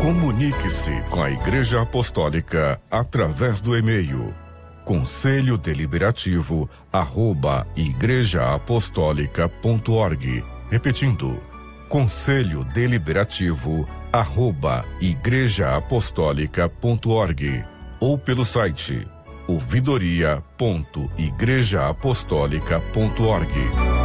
Comunique-se com a Igreja Apostólica através do e-mail conselhodeliberativo@igrejaapostólica.org. Repetindo, conselhodeliberativo@igrejaapostólica.org ou pelo site ouvidoria.igrejaapostólica.org.